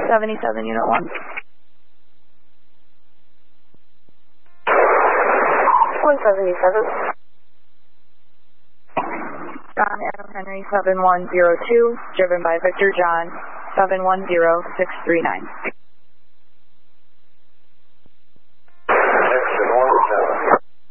77, Unit 1. 177. John Adam Henry 7102, driven by Victor John 710639.